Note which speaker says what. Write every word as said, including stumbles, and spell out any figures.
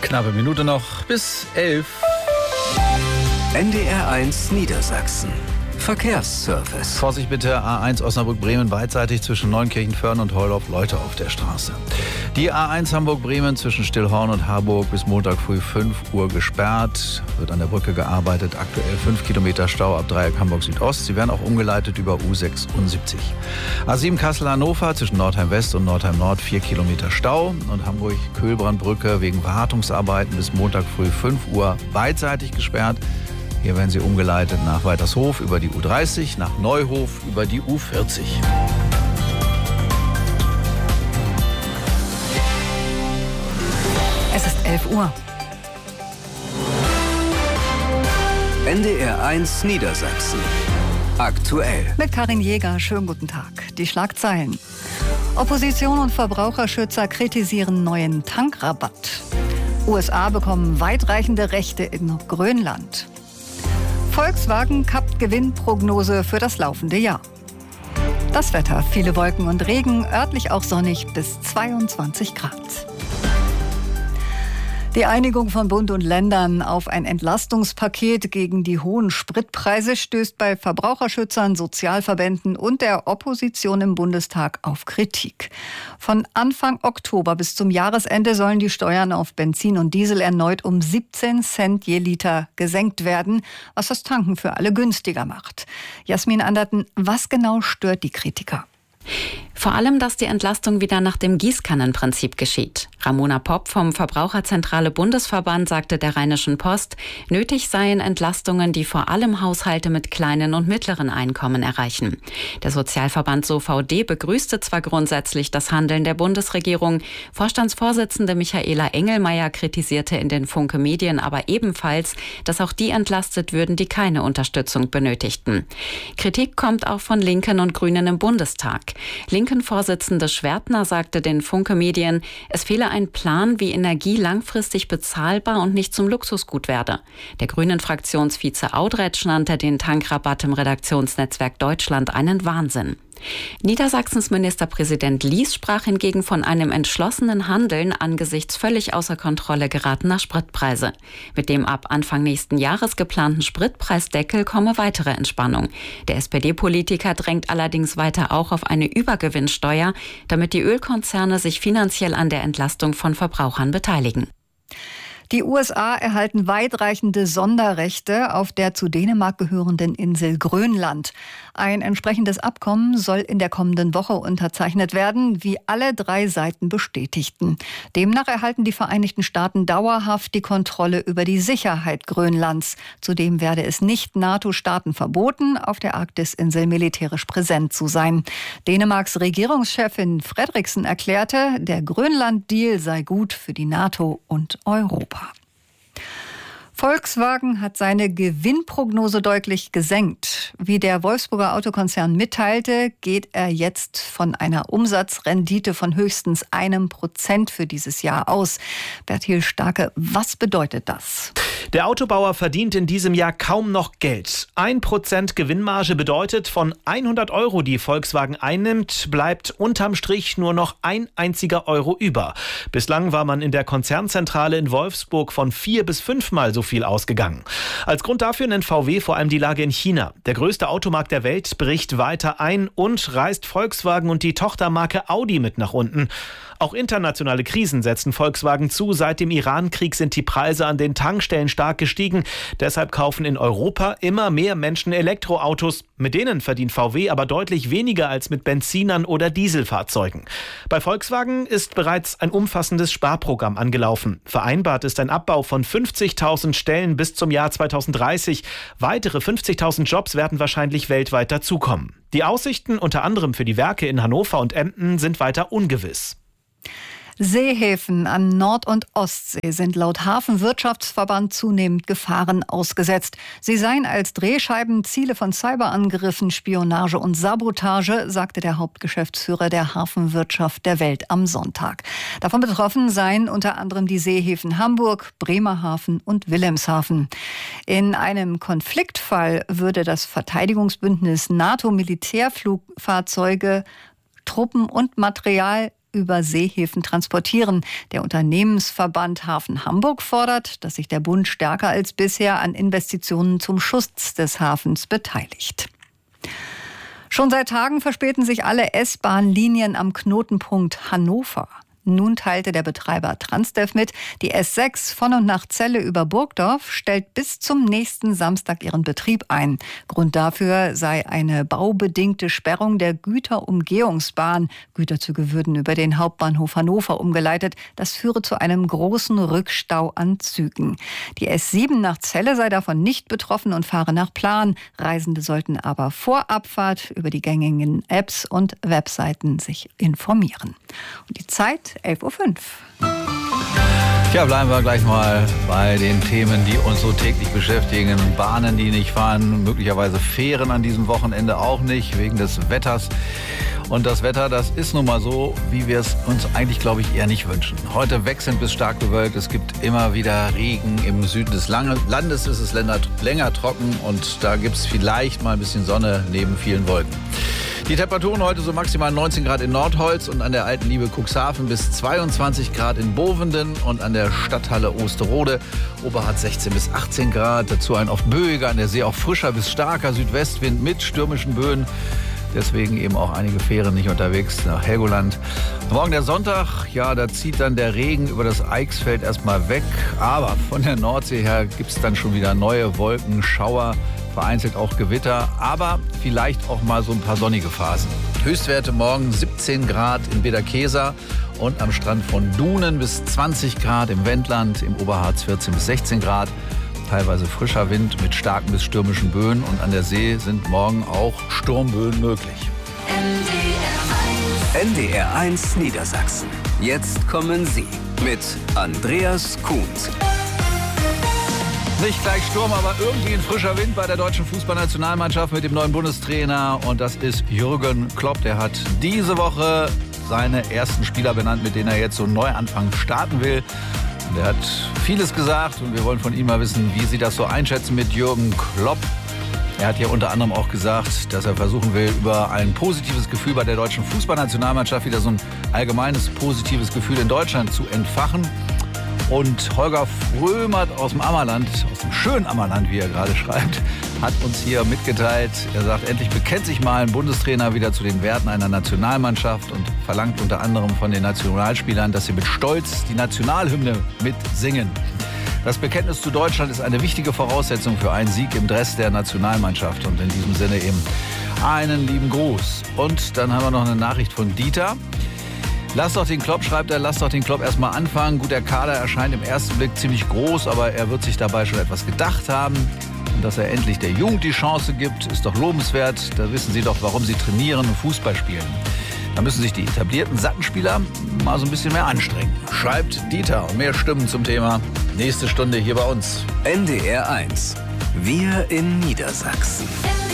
Speaker 1: Knappe Minute noch bis elf.
Speaker 2: N D R eins Niedersachsen. Verkehrsservice.
Speaker 1: Vorsicht bitte, A eins Osnabrück-Bremen beidseitig zwischen Neunkirchen-Föhren und Heuldorf Leute auf der Straße. Die A eins Hamburg-Bremen zwischen Stillhorn und Harburg bis Montag früh fünf Uhr gesperrt. Wird an der Brücke gearbeitet. Aktuell fünf Kilometer Stau ab Dreieck Hamburg Südost. Sie werden auch umgeleitet über U sechsundsiebzig. A sieben Kassel-Hannover zwischen Nordheim West und Nordheim Nord vier Kilometer Stau. Und Hamburg-Köhlbrandbrücke wegen Wartungsarbeiten bis Montag früh fünf Uhr beidseitig gesperrt. Hier werden sie umgeleitet nach Weitershof über die U dreißig, nach Neuhof über die U vierzig.
Speaker 3: Es ist elf Uhr.
Speaker 2: N D R eins Niedersachsen. Aktuell.
Speaker 3: Mit Karin Jäger, schönen guten Tag. Die Schlagzeilen. Opposition und Verbraucherschützer kritisieren neuen Tankrabatt. U S A bekommen weitreichende Rechte in Grönland. Volkswagen kappt Gewinnprognose für das laufende Jahr. Das Wetter, viele Wolken und Regen, örtlich auch sonnig bis zweiundzwanzig Grad. Die Einigung von Bund und Ländern auf ein Entlastungspaket gegen die hohen Spritpreise stößt bei Verbraucherschützern, Sozialverbänden und der Opposition im Bundestag auf Kritik. Von Anfang Oktober bis zum Jahresende sollen die Steuern auf Benzin und Diesel erneut um siebzehn Cent je Liter gesenkt werden, was das Tanken für alle günstiger macht. Jasmin Anderten, was genau stört die Kritiker?
Speaker 4: Vor allem, dass die Entlastung wieder nach dem Gießkannenprinzip geschieht. Ramona Popp vom Verbraucherzentrale Bundesverband sagte der Rheinischen Post, nötig seien Entlastungen, die vor allem Haushalte mit kleinen und mittleren Einkommen erreichen. Der Sozialverband S O V D begrüßte zwar grundsätzlich das Handeln der Bundesregierung, Vorstandsvorsitzende Michaela Engelmeier kritisierte in den Funke Medien aber ebenfalls, dass auch die entlastet würden, die keine Unterstützung benötigten. Kritik kommt auch von Linken und Grünen im Bundestag. Linken-Vorsitzende Schwertner sagte den Funke Medien, es fehle ein Plan, wie Energie langfristig bezahlbar und nicht zum Luxusgut werde. Der Grünen-Fraktionsvize Audretsch nannte den Tankrabatt im Redaktionsnetzwerk Deutschland einen Wahnsinn. Niedersachsens Ministerpräsident Lies sprach hingegen von einem entschlossenen Handeln angesichts völlig außer Kontrolle geratener Spritpreise. Mit dem ab Anfang nächsten Jahres geplanten Spritpreisdeckel komme weitere Entspannung. Der S P D-Politiker drängt allerdings weiter auch auf eine Übergewinnsteuer, damit die Ölkonzerne sich finanziell an der Entlastung von Verbrauchern beteiligen.
Speaker 3: Die U S A erhalten weitreichende Sonderrechte auf der zu Dänemark gehörenden Insel Grönland. Ein entsprechendes Abkommen soll in der kommenden Woche unterzeichnet werden, wie alle drei Seiten bestätigten. Demnach erhalten die Vereinigten Staaten dauerhaft die Kontrolle über die Sicherheit Grönlands. Zudem werde es nicht NATO-Staaten verboten, auf der Arktis-Insel militärisch präsent zu sein. Dänemarks Regierungschefin Frederiksen erklärte, der Grönland-Deal sei gut für die NATO und Europa. Volkswagen hat seine Gewinnprognose deutlich gesenkt. Wie der Wolfsburger Autokonzern mitteilte, geht er jetzt von einer Umsatzrendite von höchstens einem Prozent für dieses Jahr aus. Bertil Starke, was bedeutet das?
Speaker 5: Der Autobauer verdient in diesem Jahr kaum noch Geld. Ein Prozent Gewinnmarge bedeutet, von hundert Euro, die Volkswagen einnimmt, bleibt unterm Strich nur noch ein einziger Euro über. Bislang war man in der Konzernzentrale in Wolfsburg von vier bis fünfmal so viel ausgegangen. Als Grund dafür nennt V W vor allem die Lage in China. Der größte Automarkt der Welt bricht weiter ein und reißt Volkswagen und die Tochtermarke Audi mit nach unten. Auch internationale Krisen setzen Volkswagen zu. Seit dem Iran-Krieg sind die Preise an den Tankstellen stark gestiegen. Deshalb kaufen in Europa immer mehr Menschen Elektroautos. Mit denen verdient V W aber deutlich weniger als mit Benzinern oder Dieselfahrzeugen. Bei Volkswagen ist bereits ein umfassendes Sparprogramm angelaufen. Vereinbart ist ein Abbau von fünfzigtausend Stellen bis zum Jahr zweitausenddreißig. Weitere fünfzigtausend Jobs werden wahrscheinlich weltweit dazukommen. Die Aussichten unter anderem für die Werke in Hannover und Emden sind weiter ungewiss.
Speaker 3: Seehäfen an Nord- und Ostsee sind laut Hafenwirtschaftsverband zunehmend Gefahren ausgesetzt. Sie seien als Drehscheiben Ziele von Cyberangriffen, Spionage und Sabotage, sagte der Hauptgeschäftsführer der Hafenwirtschaft der Welt am Sonntag. Davon betroffen seien unter anderem die Seehäfen Hamburg, Bremerhaven und Wilhelmshaven. In einem Konfliktfall würde das Verteidigungsbündnis NATO Militärflugfahrzeuge, Truppen und Material über Seehäfen transportieren. Der Unternehmensverband Hafen Hamburg fordert, dass sich der Bund stärker als bisher an Investitionen zum Schutz des Hafens beteiligt. Schon seit Tagen verspäten sich alle S-Bahn-Linien am Knotenpunkt Hannover. Nun teilte der Betreiber Transdev mit, die S sechs von und nach Celle über Burgdorf stellt bis zum nächsten Samstag ihren Betrieb ein. Grund dafür sei eine baubedingte Sperrung der Güterumgehungsbahn. Güterzüge würden über den Hauptbahnhof Hannover umgeleitet. Das führe zu einem großen Rückstau an Zügen. Die S sieben nach Celle sei davon nicht betroffen und fahre nach Plan. Reisende sollten aber vor Abfahrt über die gängigen Apps und Webseiten sich informieren. Und die Zeit elf Uhr fünf.
Speaker 1: Ja, bleiben wir gleich mal bei den Themen, die uns so täglich beschäftigen. Bahnen, die nicht fahren, möglicherweise Fähren an diesem Wochenende auch nicht, wegen des Wetters. Und das Wetter, das ist nun mal so, wie wir es uns eigentlich, glaube ich, eher nicht wünschen. Heute wechselnd bis stark bewölkt. Es gibt immer wieder Regen. Im Süden des Landes ist es länger trocken und da gibt es vielleicht mal ein bisschen Sonne neben vielen Wolken. Die Temperaturen heute so maximal neunzehn Grad in Nordholz und an der Alten Liebe Cuxhaven bis zweiundzwanzig Grad in Bovenden und an der Stadthalle Osterode. Oberhardt sechzehn bis achtzehn Grad, dazu ein oft böiger, an der See auch frischer bis starker Südwestwind mit stürmischen Böen. Deswegen eben auch einige Fähren nicht unterwegs nach Helgoland. Morgen der Sonntag, ja, da zieht dann der Regen über das Eichsfeld erstmal weg. Aber von der Nordsee her gibt es dann schon wieder neue Wolken, Schauer, vereinzelt auch Gewitter, aber vielleicht auch mal so ein paar sonnige Phasen. Höchstwerte morgen siebzehn Grad in Bederkesa und am Strand von Dunen bis zwanzig Grad im Wendland, im Oberharz vierzehn bis sechzehn Grad. Teilweise frischer Wind mit starken bis stürmischen Böen und an der See sind morgen auch Sturmböen möglich.
Speaker 2: N D R eins Niedersachsen. Jetzt kommen Sie mit Andreas Kuhns.
Speaker 1: Nicht gleich Sturm, aber irgendwie ein frischer Wind bei der deutschen Fußballnationalmannschaft mit dem neuen Bundestrainer. Und das ist Jürgen Klopp. Der hat diese Woche seine ersten Spieler benannt, mit denen er jetzt so einen Neuanfang starten will. Und er hat vieles gesagt und wir wollen von ihm mal wissen, wie Sie das so einschätzen mit Jürgen Klopp. Er hat ja unter anderem auch gesagt, dass er versuchen will, über ein positives Gefühl bei der deutschen Fußballnationalmannschaft wieder so ein allgemeines positives Gefühl in Deutschland zu entfachen. Und Holger Frömert aus dem Ammerland, aus dem schönen Ammerland, wie er gerade schreibt, hat uns hier mitgeteilt, er sagt, endlich bekennt sich mal ein Bundestrainer wieder zu den Werten einer Nationalmannschaft und verlangt unter anderem von den Nationalspielern, dass sie mit Stolz die Nationalhymne mitsingen. Das Bekenntnis zu Deutschland ist eine wichtige Voraussetzung für einen Sieg im Dress der Nationalmannschaft. Und in diesem Sinne eben einen lieben Gruß. Und dann haben wir noch eine Nachricht von Dieter. Lass doch den Klopp, schreibt er, lass doch den Klopp erstmal anfangen. Gut, der Kader erscheint im ersten Blick ziemlich groß, aber er wird sich dabei schon etwas gedacht haben. Und dass er endlich der Jugend die Chance gibt, ist doch lobenswert. Da wissen Sie doch, warum Sie trainieren und Fußball spielen. Da müssen sich die etablierten Sattenspieler mal so ein bisschen mehr anstrengen. Schreibt Dieter und mehr Stimmen zum Thema. Nächste Stunde hier bei uns.
Speaker 2: N D R eins. Wir in Niedersachsen.